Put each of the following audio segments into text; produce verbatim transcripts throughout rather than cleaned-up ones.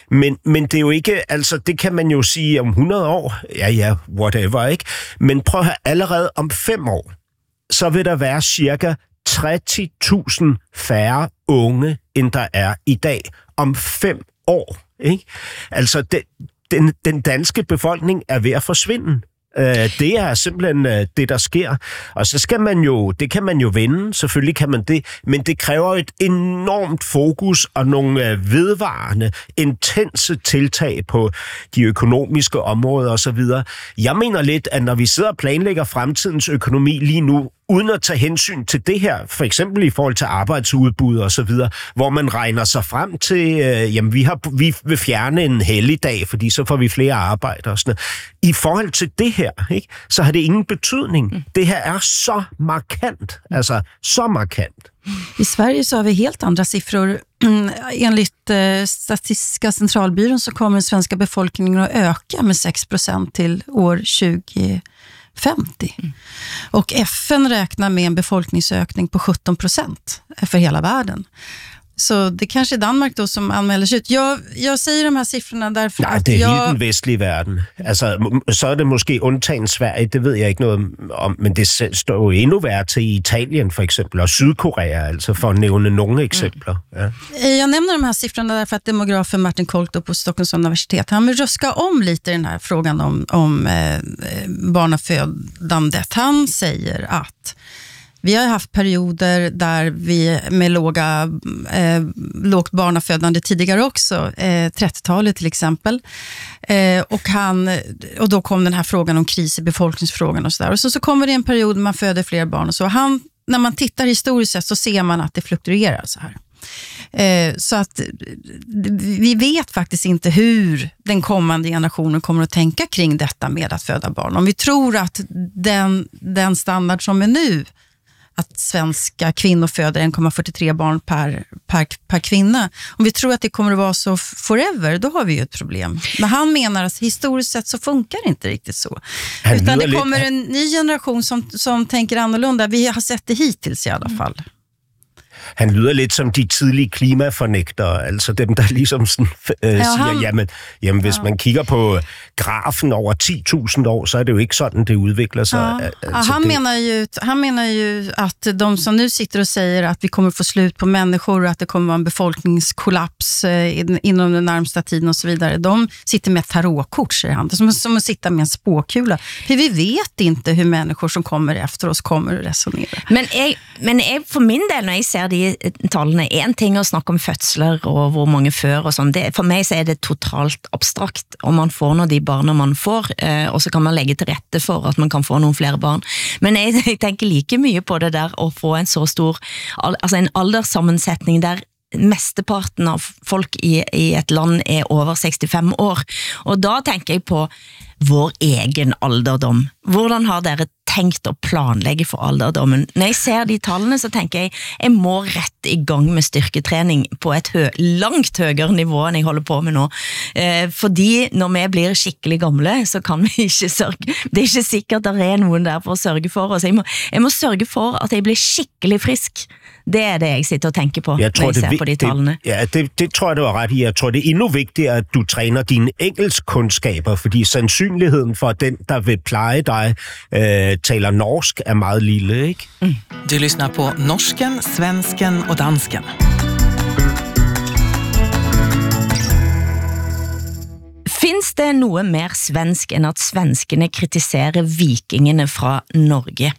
Men, men det er jo ikke, altså det kan man jo sige om hundrede år, ja ja, whatever, ikke? Men prøv at høre, allerede om fem år, så vil der være cirka tretti tusind færre unge, end der er i dag. Om fem år, ikke? Altså, det, den, den danske befolkning er ved at forsvinde. Det er simpelthen det, der sker. Og så skal man jo, det kan man jo vende, selvfølgelig kan man det, men det kræver et enormt fokus og nogle vedvarende, intense tiltag på de økonomiske områder osv. Jeg mener lidt, at når vi sidder og planlægger fremtidens økonomi lige nu, uden at tage hensyn til det her, for eksempel i forhold til arbejdsudbud og så videre, hvor man regner sig frem til, øh, jamen vi, har, vi vil fjerne en helligdag, fordi så får vi flere arbejder og sådan noget. I forhold til det her, ikke, så har det ingen betydning. Mm. Det her er så markant, altså så markant. I Sverige så har vi helt andra siffror. Enligt eh, Statistiska centralbyrån så kommer den svenska befolkningen att öka med sex procent till år tjugo femtio. Mm. Och F N räknar med en befolkningsökning på sjutton procent för hela världen. Så det kanske är Danmark då som anmäler sig ut. Jag, jag säger de här siffrorna därför Nej, att det er jag... hele den vestlige verden. Altså, så er det måske undtagen Sverige, det ved jeg ikke noget om, men det står jo endnu værre til i Italien for eksempel, og Sydkorea, altså for at nævne nogle eksempler. Ja. Jag nämner de här siffrorna därför att demografen Martin Kolto på Stockholms universitet, han vill röska om lite den här frågan om, om eh, barnafödandet. Han säger att vi har haft perioder där vi med låga, eh, lågt barnafödande tidigare också, eh, trettiotalet till exempel. Eh, och, han, och då kom den här frågan om kris i befolkningsfrågan och sådär. Och så, så kommer det en period man föder fler barn och så. Han, när man tittar historiskt sett så ser man att det fluktuerar så här. Eh, så att vi vet faktiskt inte hur den kommande generationen kommer att tänka kring detta med att föda barn. Om vi tror att den, den standard som är nu, att svenska kvinnor föder en komma fyrtiotre barn per, per, per kvinna. Om vi tror att det kommer att vara så forever, då har vi ju ett problem. Men han menar att historiskt sett så funkar det inte riktigt så. Han Utan det kommer lite... en ny generation som, som tänker annorlunda. Vi har sett det hittills i alla fall. Han lyder lidt som de tidlige klimafornægtere, altså dem, der ligesom sådan, øh, ja, siger, han... jamen, jamen hvis ja. man kigger på grafen over ti tusind år, så er det jo ikke sådan, det udvikler sig. Ja. Altså, ja, han, det... menar ju, han menar ju att de som nu sitter och säger att vi kommer få slut på människor och att det kommer vara en befolkningskollaps eh, inom den närmsta tiden och så vidare, de sitter med tarotkort, säger han. Som, som att sitta med en spåkula. För vi vet inte hur människor som kommer efter oss kommer att resonera. Men, jeg, men jeg, for min del, når jeg ser de tallene, en ting å snakke om fødsler og hvor mange før og sånn, det, for meg så er det totalt abstrakt om man får når de barna man får, eh, og så kan man legge til rette for at man kan få noen flere barn. Men jeg, jeg tenker like mye på det der å få en så stor, altså en alderssammensetning der mesteparten av folk i, i et land er over sekstifem år. Og da tenker jeg på vår egen alderdom. Hvordan har dere tenkt å planlegge for alderdommen? Når jeg ser de tallene, så tenker jeg jeg må rett i gang med styrketrening på et hø langt høyere nivå enn jeg holder på med nå. Eh, fordi når vi blir skikkelig gamle, så kan vi ikke sørge. Det er ikke sikkert at det er noen der for å sørge for oss. Jeg må, jeg må sørge for at jeg blir skikkelig frisk. Det er det jeg sitter og tænker på, jeg tror, når jeg ser det, på de tallene. Det, ja, det, det tror jeg, du har ret i. Jeg tror, det er endnu vigtigere, at du træner dine engelskkundskaber, fordi sandsynligheden for, at den, der vil pleje dig, øh, taler norsk, er meget lille, ikke? Mm. Du lyssnar på norsken, svensken och dansken. Finns det noe mer svensk enn at svenskene kritiserer vikingene fra Norge?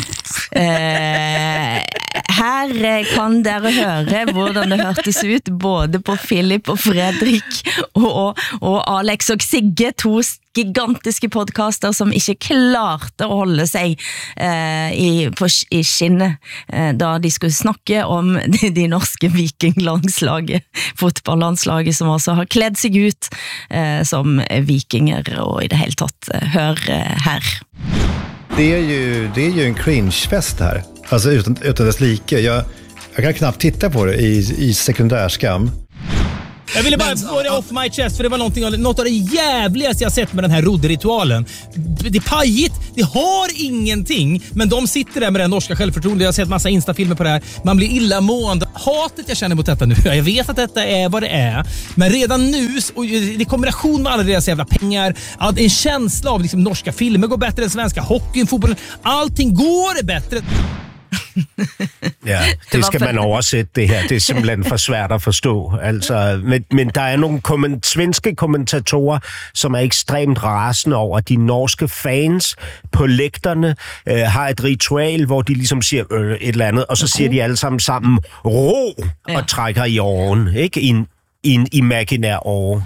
Eh, her kan dere høre hvordan det hørtes ut både på Philip og Fredrik og, og Alex og Sigge, to gigantiske podcaster som ikke klarte å holde seg eh, i, på, i skinnet eh, da de skulle snakke om de, de norske vikinglandslaget, fotballandslaget som også har kledd seg ut eh, som vikinger och i det helt tatt hör här. Det är ju det är ju en cringefest här. Alltså utan utan dess like. Jag jag kan knappt titta på det i i sekundärskam. Jag ville bara få det off my chest, för det var någonting, något av det jävligaste jag sett med den här rodderitualen. Det är pajigt, det har ingenting, men de sitter där med den norska självförtroende. Jag har sett massa instafilmer på det här. Man blir illamående. Hatet jag känner mot detta nu, jag vet att detta är vad det är, men redan nu, och i kombination med alla deras jävla pengar, att en känsla av liksom, norska filmer går bättre än svenska, hockeyn, fotbollen, allting går bättre. Ja, det skal man oversætte det her. Det er simpelthen for svært at forstå. Altså, men, men der er nogle komment- svenske kommentatorer, som er ekstremt rasende over, at de norske fans på lægterne øh, har et ritual, hvor de ligesom siger øh, et eller andet, og så siger de alle sammen sammen ro Ja. og trækker i åren, ikke? I en, i en imaginær åre.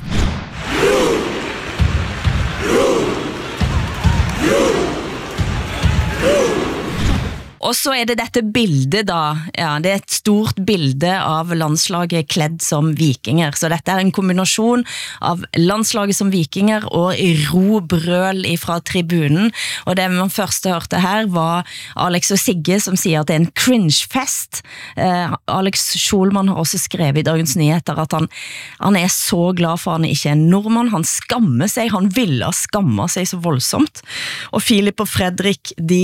Og så er det dette bildet da, ja, det er et stort bilde av landslaget kledd som vikinger, så dette er en kombinasjon av landslaget som vikinger og robrøl fra tribunen, og det man først hørte her var Alex og Sigge som sier at det er en cringe-fest. Eh, Alex Schulman har også skrevet i Dagens Nyheter at han, han er så glad for han ikke er en nordmann, han skammer seg, han ville skamme seg så voldsomt, og Filip og Fredrik, de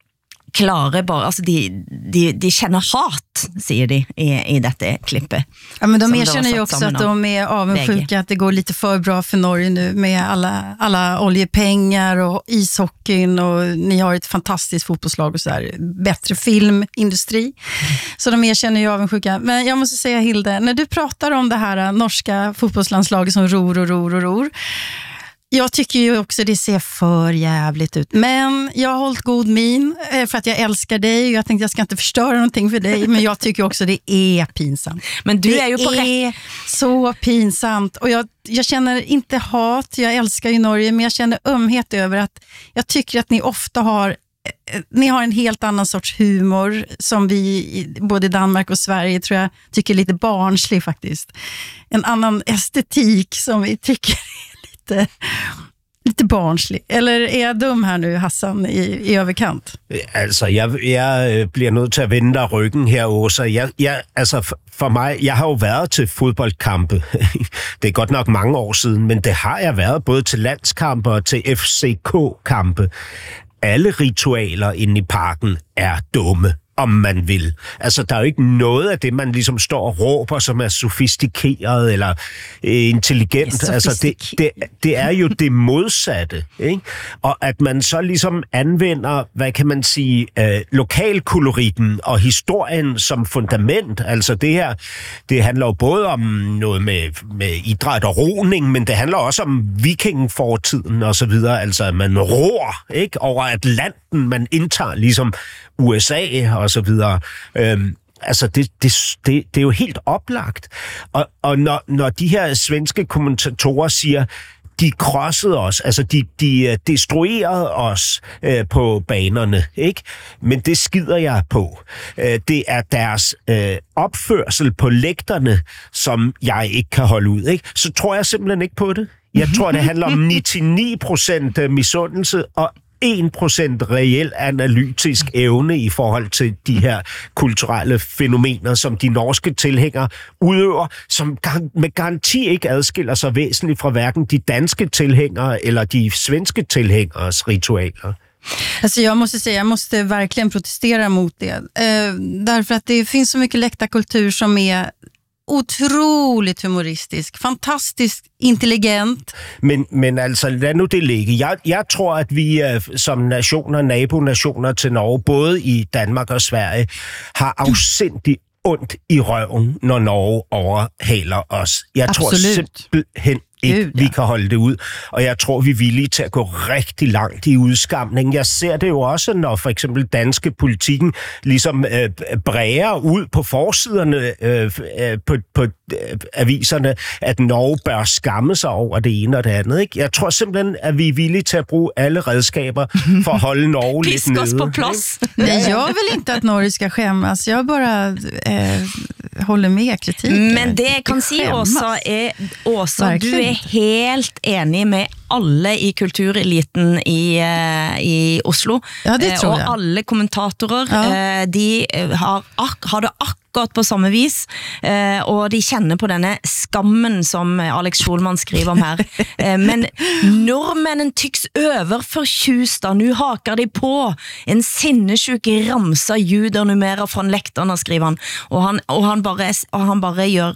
klarer bara, alltså de, de, de känner hat, säger de i, i detta klippet. Ja, men de Som erkänner ju också att de är avundsjuka, att det går lite för bra för Norge nu med alla, alla oljepengar och ishockeyn, och ni har ett fantastiskt fotbollslag och så där, bättre filmindustri. Så de erkänner ju avundsjuka. Men jag måste säga, Hilde, när du pratar om det här norska fotbollslandslaget som ror och ror och ror, jag tycker ju också det ser för jävligt ut. Men jag har hållit god min för att jag älskar dig. Jag tänkte jag ska inte förstöra någonting för dig. Men jag tycker också det är pinsamt. Men du det är ju på är rätt. så pinsamt. Och jag, jag känner inte hat. Jag älskar ju Norge. Men jag känner ömhet över att jag tycker att ni ofta har ni har en helt annan sorts humor som vi i både Danmark och Sverige tror jag tycker är lite barnslig faktiskt. En annan estetik som vi tycker Lite, lite barnslig. Eller är jag dum här nu, Hassan, i, i överkant? Altså, jeg, jeg bliver nødt til at vende dig ryggen her, Åsa. Jeg, jeg, altså, for, for mig, jeg har jo været til fodboldkampe. Det er godt nok mange år siden, men det har jeg været både til landskampe og til F C K-kampe. Alle ritualer inde i parken er dumme, om man vil. Altså, der er jo ikke noget af det, man ligesom står og råber, som er sofistikeret eller øh, intelligent. Det altså, det, det, det er jo det modsatte, ikke? Og at man så ligesom anvender, hvad kan man sige, øh, lokalkoloritten og historien som fundament. Altså, det her, det handler jo både om noget med, med idræt og roning, men det handler også om vikingfortiden og så videre. Altså, at man ror, ikke? Over Atlanten, man indtager ligesom U S A og så videre. Øhm, altså, det, det, det, det er jo helt oplagt. Og, og når, når de her svenske kommentatorer siger, de krossede os, altså de, de destruerede os øh, på banerne, ikke? Men det skider jeg på. Øh, det er deres øh, opførsel på lægterne, som jeg ikke kan holde ud, ikke? Så tror jeg simpelthen ikke på det. Jeg tror, det handler om nioghalvfems procent misundelse og en procent reel analytisk evne i forhold til de her kulturelle fænomener, som de norske tilhængere udøver, som med garanti ikke adskiller sig væsentligt fra hverken de danske tilhængere eller de svenske tilhængeres ritualer. Alltså jag måste säga, jag måste verkligen protestera mot det. Eh, därför att det finns så mycket läktarkultur som är otroligt humoristisk, fantastisk intelligent. Men, men altså, lad nu det ligge. Jeg, jeg tror, at vi som nationer, nabonationer til Norge, både i Danmark og Sverige, har afsindigt ondt i røven, når Norge overhaler os. Jeg Absolut. tror simpelthen ikke, Gud, ja. vi kan holde det ud. Og jeg tror, vi er villige til at gå rigtig langt i udskamning. Jeg ser det jo også, når for eksempel danske politikken ligesom øh, bræger ud på forsiderne øh, øh, på, på øh, aviserne, at Norge bør skamme sig over det ene og det andet. Ikke? Jeg tror simpelthen, at vi er villige til at bruge alle redskaper for at holde Norge lidt nede. Pisk oss på plads. Nej, jag vill inte att Norge ska skämmas. Jag bara eh, håller med kritiken. Men det jeg kan si, Åsa, er, Åsa, du er helt enig med alle i kultureliten i, i Oslo. Ja, det tror jeg. Og alle kommentatorer, ja. de har, har det akkurat akkurat på samme vis, eh, og de kjenner på denne skammen som Alex Schulman skriver om her. Eh, men norrmännen tycks överförtjusta, nu hakar de på en sinnesjuk ramsa juder numera från läktarna, skriver han. Og han, og han, bare, og han bare gjør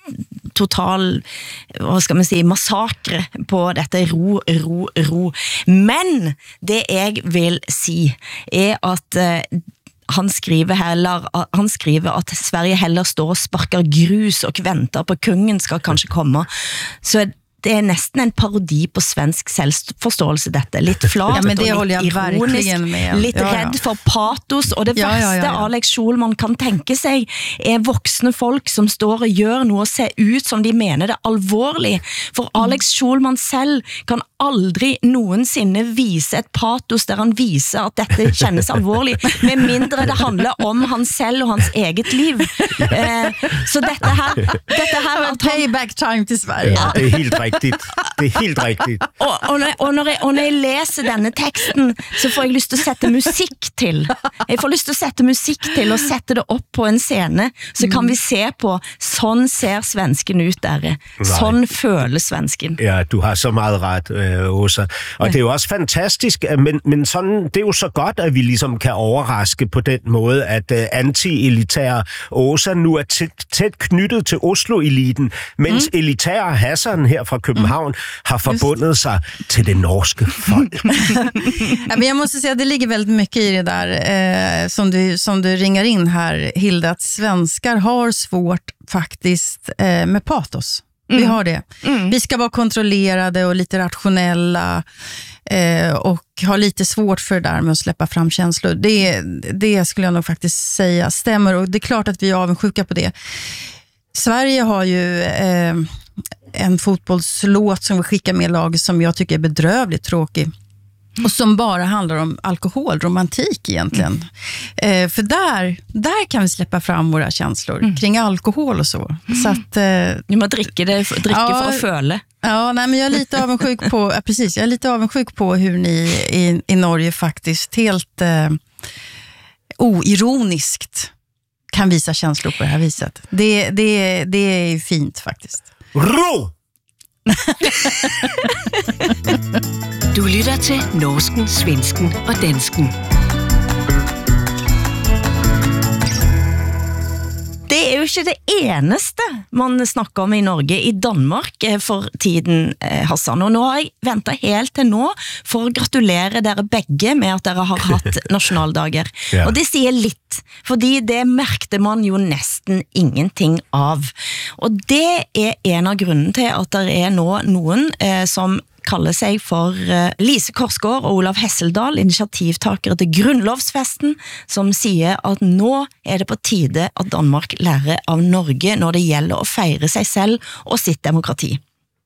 total, hva skal man si, massakre på dette ro, ro, ro. Men det jeg vil si er at eh, han skriver heller, han skriver at Sverige heller står og sparker grus og venter på kungen skal kanskje komme. Så det er næsten en parodi på svensk selvforståelse dette. Litt flat ja, men det og litt ironisk, med. litt ja, ja. redd for patos, og det ja, verste ja, ja, ja. Alex Schulman kan tenke seg er voksne folk som står og gjør noe og ser ut som de mener det alvorlig. For Alex Schulman selv kan aldri noensinne vise et patos der han viser at dette kjennes alvorlig, med mindre det handler om han selv og hans eget liv. Eh, så dette her, dette her at han, payback time til Sverige. Ja, det er helt rigtigt. Det er helt rigtigt. Og, og, når, og, når jeg, og når jeg leser denne teksten, så får jeg lyst til å sette musikk til. Jeg får lyst til å sette musikk til og sette det opp på en scene, så kan vi se på, sånn ser svensken ut der. Sånn føler svensken. Ja, du har så meget ret, Åsa. Og det er jo også fantastisk, men, men sådan, det er jo så godt, at vi ligesom kan overraske på den måde, at uh, anti-elitære Åsa nu er tæt, tæt knyttet til Oslo-eliten, mens mm. elitære Hassan her fra København har forbundet sig til det norske folk. Ja, men jag måste säga att det ligger väldigt mycket i det där eh, som, du, som du ringar in här, Hilda, att svenskar har svårt faktiskt eh, med patos. Mm. Vi har det. Mm. Vi ska vara kontrollerade och lite rationella eh, och har lite svårt för det där med att släppa fram känslor. Det, det skulle jag nog faktiskt säga stämmer, och det är klart att vi är avundsjuka på det. Sverige har ju eh, en fotbollslåt som vi skickar med laget som jag tycker är bedrövligt tråkig. Och som bara handlar om alkohol, romantik egentligen. Mm. Eh, för där, där kan vi släppa fram våra känslor mm. kring alkohol och så. Mm. Så att, eh, du må dricka det, dricka ja, för att föla. Ja, nej, men jag är lite avundsjuk på, ja, precis, jag är lite avundsjuk på hur ni i, i Norge faktiskt helt eh, oironiskt kan visa känslor på det här viset. Det, det, det är fint faktiskt. Ro! Du lytter til norsken, svensken og dansken. Det er jo ikke det eneste man snakker om i Norge, i Danmark for tiden, Hassan. Og nå har jeg ventet helt til nå for å gratulere dere begge med at dere har hatt nasjonaldager. Ja. Og det sier litt, fordi det merkte man jo nesten ingenting av. Og det er en av grunnen til at det er nå noen eh, som kaller seg for uh, Lise Korsgaard og Olav Hesseldal, initiativtakere til Grunnlovsfesten, som sier at nå er det på tide at Danmark lærer av Norge når det gjelder å feire seg selv og sitt demokrati.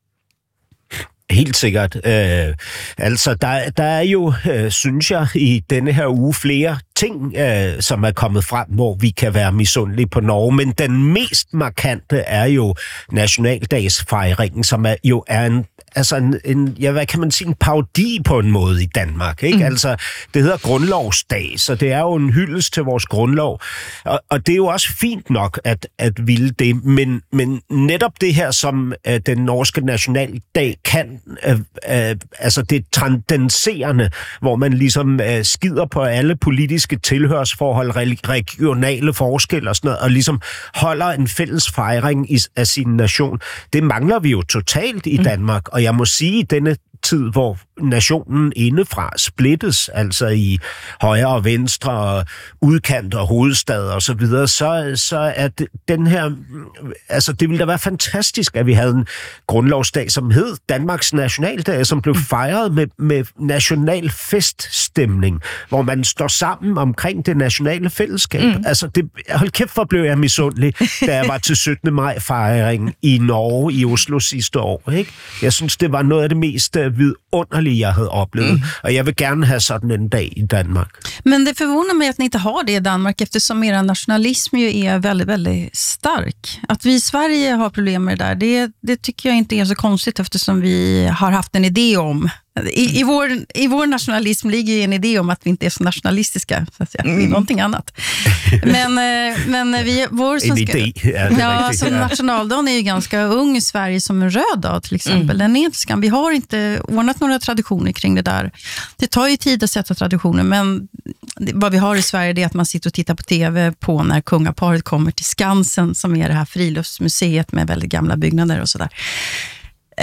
Helt sikkert. Øh, altså, der, der er jo, øh, synes jeg, i denne her uge flere ting, øh, som er kommet frem, hvor vi kan være misundelige på Norge, men den mest markante er jo nationaldagsfejringen, som er, jo er en altså en, en, ja, hvad kan man sige, en parodi på en måde i Danmark, ikke? Mm. Altså, det hedder Grundlovsdag, så det er jo en hyldest til vores grundlov, og, og det er jo også fint nok, at, at ville det, men, men netop det her, som uh, den norske nationaldag kan, uh, uh, altså det transcenderende, hvor man ligesom uh, skider på alle politiske tilhørsforhold, regionale forskelle og sådan noget, og ligesom holder en fælles fejring i, af sin nation, det mangler vi jo totalt i Danmark, og jeg må sige, at denne tid, hvor nationen indefra splittes, altså i højre og venstre, og udkant og hovedstad og så videre, så, så er det, den her, altså det ville da være fantastisk, at vi havde en grundlovsdag, som hed Danmarks Nationaldag, som blev fejret med, med national feststemning, hvor man står sammen omkring det nationale fællesskab. Mm. Altså, det, hold kæft, hvor blev jeg misundelig, da jeg var til syttende maj fejring i Norge, i Oslo sidste år, ikke? Jeg synes, det var noget af det mest vidunderlige, jeg havde oplevet. Mm. Og jeg vil gerne have sådan en dag i Danmark. Men det förvånar mig att ni inte har det i Danmark, eftersom er nationalism ju är väldigt, väldigt stark. Att vi i Sverige har problem med det där, det, det tycker jag inte är så konstigt, eftersom vi har haft en idé om I, i, vår, I vår nationalism ligger ju en idé om att vi inte är så nationalistiska, så att säga. Vi är mm. någonting annat. Men, men vi, vår svenska, ja, som nationaldagen är ju ganska ung i Sverige som en röd dag till exempel. Mm. Den är inte skam. Vi har inte ordnat några traditioner kring det där. Det tar ju tid att sätta traditioner, men vad vi har i Sverige är att man sitter och tittar på tv på när kungaparet kommer till Skansen, som är det här friluftsmuseet med väldigt gamla byggnader och sådär.